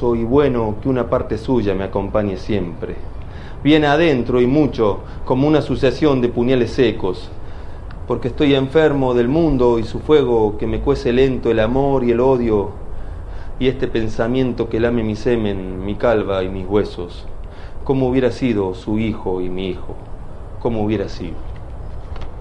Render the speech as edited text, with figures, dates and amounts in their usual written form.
hermoso y bueno que una parte suya me acompañe siempre. Bien adentro y mucho, como una sucesión de puñales secos, porque estoy enfermo del mundo y su fuego que me cuece lento el amor y el odio, y este pensamiento que lame mi semen, mi calva y mis huesos. ¿Cómo hubiera sido su hijo y mi hijo? ¿Cómo hubiera sido?